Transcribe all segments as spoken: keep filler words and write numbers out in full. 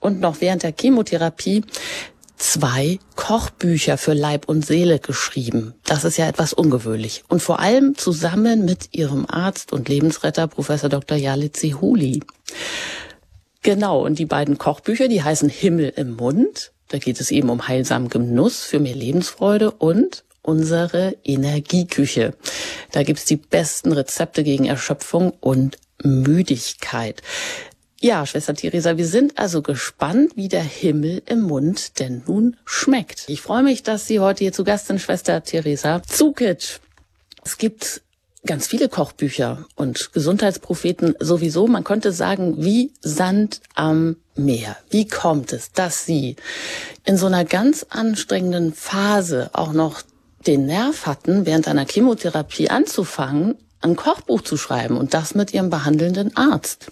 und noch während der Chemotherapie zwei Kochbücher für Leib und Seele geschrieben. Das ist ja etwas ungewöhnlich. Und vor allem zusammen mit ihrem Arzt und Lebensretter Professor Doktor Jalitzi Zehuli. Genau, und die beiden Kochbücher, die heißen Himmel im Mund. Da geht es eben um heilsamen Genuss für mehr Lebensfreude und unsere Energieküche. Da gibt's die besten Rezepte gegen Erschöpfung und Müdigkeit. Ja, Schwester Theresa, wir sind also gespannt, wie der Himmel im Mund denn nun schmeckt. Ich freue mich, dass Sie heute hier zu Gast sind, Schwester Theresa Zukic. Es gibt ganz viele Kochbücher und Gesundheitspropheten sowieso. Man könnte sagen, wie Sand am Meer. Wie kommt es, dass Sie in so einer ganz anstrengenden Phase auch noch den Nerv hatten, während einer Chemotherapie anzufangen, ein Kochbuch zu schreiben und das mit Ihrem behandelnden Arzt?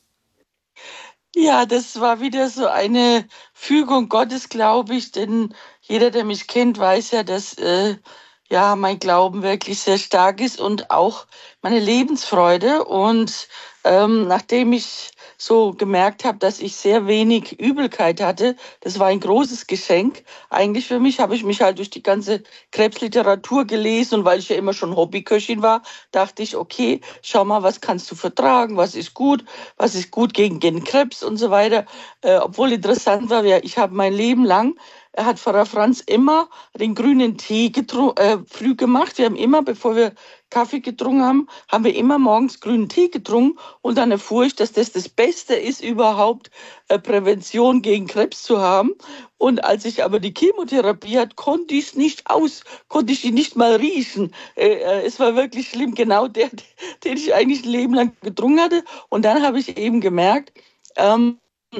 Ja, das war wieder so eine Fügung Gottes, glaube ich, denn jeder, der mich kennt, weiß ja, dass äh, ja mein Glauben wirklich sehr stark ist und auch meine Lebensfreude. Und ähm, nachdem ich so gemerkt habe, dass ich sehr wenig Übelkeit hatte, das war ein großes Geschenk. Eigentlich für mich habe ich mich halt durch die ganze Krebsliteratur gelesen und weil ich ja immer schon Hobbyköchin war, dachte ich, okay, schau mal, was kannst du vertragen, was ist gut, was ist gut gegen den Krebs und so weiter. Äh, obwohl interessant war, ja, ich habe mein Leben lang er hat Pfarrer Franz immer den grünen Tee getru- äh, früh gemacht. Wir haben immer, bevor wir Kaffee getrunken haben, haben wir immer morgens grünen Tee getrunken. Und dann erfuhr ich, dass das das Beste ist, überhaupt äh, Prävention gegen Krebs zu haben. Und als ich aber die Chemotherapie hatte, konnte ich es nicht aus, konnte ich ihn nicht mal riechen. Äh, äh, es war wirklich schlimm, genau der, den ich eigentlich ein Leben lang getrunken hatte. Und dann habe ich eben gemerkt, ähm,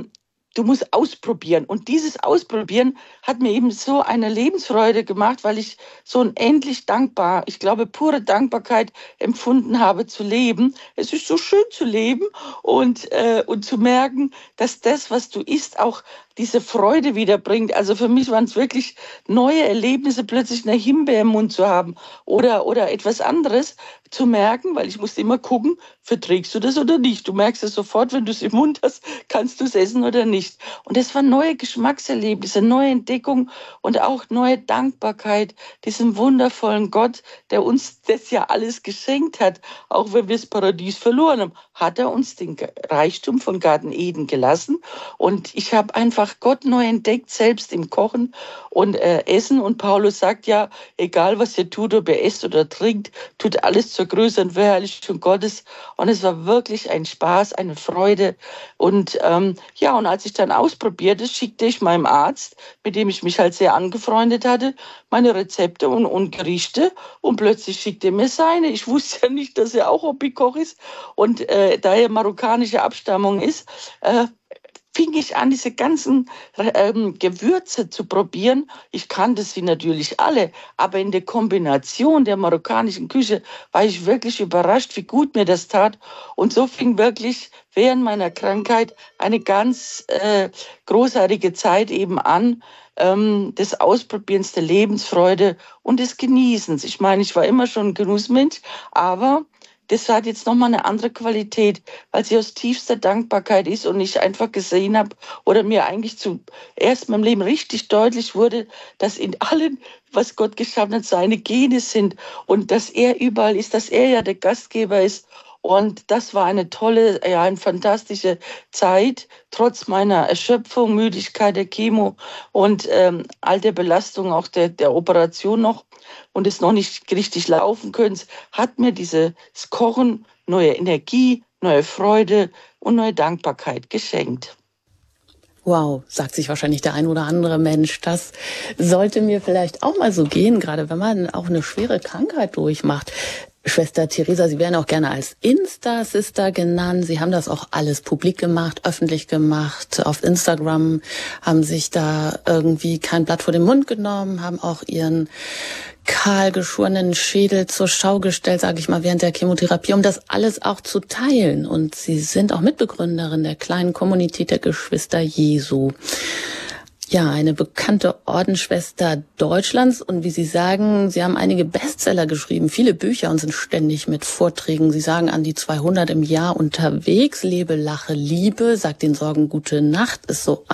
du musst ausprobieren. Und dieses Ausprobieren hat mir eben so eine Lebensfreude gemacht, weil ich so unendlich dankbar, ich glaube, pure Dankbarkeit empfunden habe zu leben. Es ist so schön zu leben und, äh, und zu merken, dass das, was du isst, auch diese Freude wiederbringt. Also für mich waren es wirklich neue Erlebnisse, plötzlich eine Himbeere im Mund zu haben oder, oder etwas anderes zu merken, weil ich musste immer gucken, verträgst du das oder nicht. Du merkst es sofort, wenn du es im Mund hast, kannst du es essen oder nicht. Und es waren neue Geschmackserlebnisse, neue Entdeckung und auch neue Dankbarkeit diesem wundervollen Gott, der uns das ja alles geschenkt hat. Auch wenn wir das Paradies verloren haben, hat er uns den Reichtum von Garten Eden gelassen. Und ich habe einfach Gott neu entdeckt, selbst im Kochen und äh, Essen. Und Paulus sagt ja, egal was ihr tut, ob ihr esst oder trinkt, tut alles zur Größe und Verherrlichung Gottes. Und es war wirklich ein Spaß, eine Freude. Und ähm, ja, und als ich dann ausprobierte, schickte ich meinem Arzt, mit dem ich mich halt sehr angefreundet hatte, meine Rezepte und, und Gerichte. Und plötzlich schickte er mir seine. Ich wusste ja nicht, dass er auch Hobbykoch ist. Und äh, da er marokkanische Abstammung ist, äh, fing ich an, diese ganzen ähm, Gewürze zu probieren. Ich kannte sie natürlich alle, aber in der Kombination der marokkanischen Küche war ich wirklich überrascht, wie gut mir das tat. Und so fing wirklich während meiner Krankheit eine ganz äh, großartige Zeit eben an, ähm, des Ausprobierens der Lebensfreude und des Genießens. Ich meine, ich war immer schon ein Genussmensch, aber das hat jetzt nochmal eine andere Qualität, weil sie aus tiefster Dankbarkeit ist und ich einfach gesehen habe oder mir eigentlich zuerst in meinem Leben richtig deutlich wurde, dass in allem, was Gott geschaffen hat, seine Gene sind und dass er überall ist, dass er ja der Gastgeber ist. Und das war eine tolle, ja, eine fantastische Zeit, trotz meiner Erschöpfung, Müdigkeit der Chemo und ähm, all der Belastung auch der, der Operation noch und es noch nicht richtig laufen können, hat mir dieses Kochen neue Energie, neue Freude und neue Dankbarkeit geschenkt. Wow, sagt sich wahrscheinlich der ein oder andere Mensch, das sollte mir vielleicht auch mal so gehen, gerade wenn man auch eine schwere Krankheit durchmacht. Schwester Theresa, Sie werden auch gerne als Insta-Sister genannt. Sie haben das auch alles publik gemacht, öffentlich gemacht. Auf Instagram haben sich da irgendwie kein Blatt vor den Mund genommen, haben auch Ihren kahl geschorenen Schädel zur Schau gestellt, sage ich mal, während der Chemotherapie, um das alles auch zu teilen. Und Sie sind auch Mitbegründerin der kleinen Kommunität der Geschwister Jesu. Ja, eine bekannte Ordensschwester Deutschlands. Und wie Sie sagen, Sie haben einige Bestseller geschrieben, viele Bücher und sind ständig mit Vorträgen. Sie sagen an die zweihundert im Jahr unterwegs. Lebe, lache, liebe, sagt den Sorgen gute Nacht, ist so